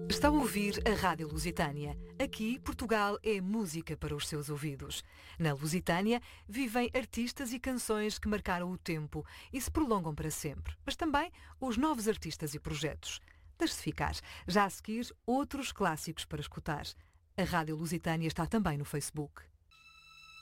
Está a ouvir a Rádio Lusitânia. Aqui, Portugal é música para os seus ouvidos. Na Lusitânia, vivem artistas e canções que marcaram o tempo e se prolongam para sempre. Mas também os novos artistas e projetos. Deixe-se ficar. Já a seguir, outros clássicos para escutar. A Rádio Lusitânia está também no Facebook.